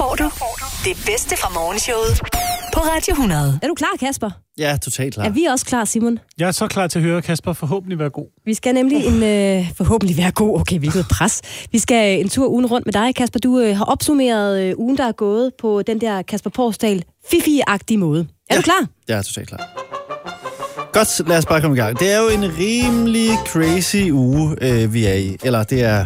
får du det bedste fra morgenshowet på Radio 100. Er du klar, Kasper? Ja, totalt klar. Er vi også klar, Simon? Jeg er så klar til at høre Kasper forhåbentlig være god. Vi skal nemlig forhåbentlig være god. Okay, hvilket pres. Vi skal en tur ugen rundt med dig, Kasper. Du har opsummeret ugen, der er gået på den der Kasper Porsdal Fifi-agtige måde. Er du klar? Jeg er totalt klar. Godt, lad os bare komme i gang. Det er jo en rimelig crazy uge, vi er i. Eller det er...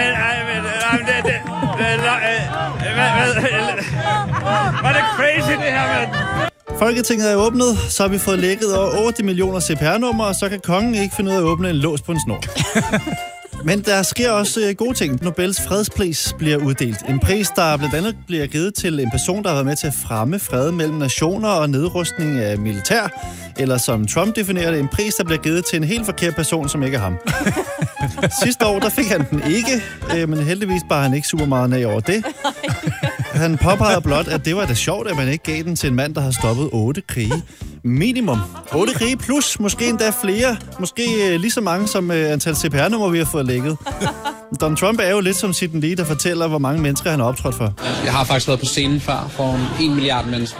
Var det crazy, det her, mand? Folketinget er åbnet, så har vi fået lækket over 8 millioner CPR-numre, og så kan kongen ikke finde ud af at åbne en lås på en snor. Men der sker også gode ting. Nobels fredspris bliver uddelt. En pris, der blandt andet bliver givet til en person, der har været med til at fremme fred mellem nationer og nedrustning af militær. Eller som Trump definerer det, en pris, der bliver givet til en helt forkert person, som ikke er ham. Sidste år, der fik han den ikke, men heldigvis bar han ikke super meget af over det. Han påpegede blot, at det var da sjovt, at man ikke gav den til en mand, der har stoppet 8 krige. Minimum. 8 krige plus, måske endda flere. Måske lige så mange som antal CPR-numre, vi har fået lækket. Donald Trump er jo lidt som Sidney Lee, der fortæller, hvor mange mennesker han har optrådt for. Jeg har faktisk været på scenen før for 1 milliard mennesker.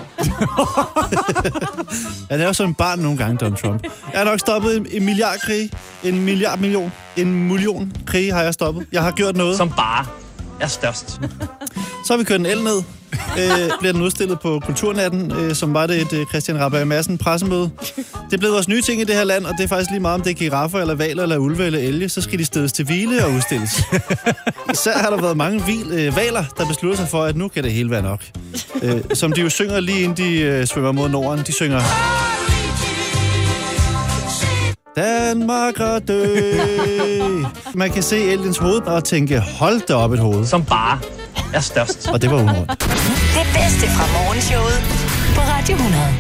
Han er jo som en barn nogle gange, Donald Trump. Jeg har nok stoppet en milliard krige. En million krige har jeg stoppet. Jeg har gjort noget. Som bare er størst. Så har vi kørt en el ned. Bliver den udstillet på Kulturnatten, som var det et Christian Rabjerg Madsen pressemøde. Det er blevet vores nye ting i det her land, og det er faktisk lige meget, om det er giraffer, eller valer, eller ulve, eller elge, så skal de stedes til hvile og udstilles. Især har der været mange valer, der beslutter sig for, at nu kan det hele være nok. Som de jo synger lige inden de svømmer mod Norden. De synger... Danmark er død. Man kan se Eldens hoved og tænke, hold da op et hoved. Som bare er størst. Og det var ugen rundt. Det bedste fra morgenshowet på Radio 100.